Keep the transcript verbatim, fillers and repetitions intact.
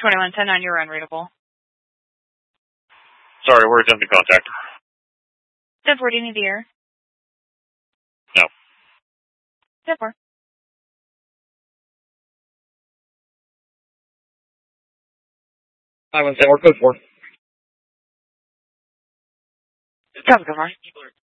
twenty-one ten nine, you're unreadable. Sorry, we're attempting contact. ten four, do you need the air? No. ten four. five one seven, we're code four. Copy, go far.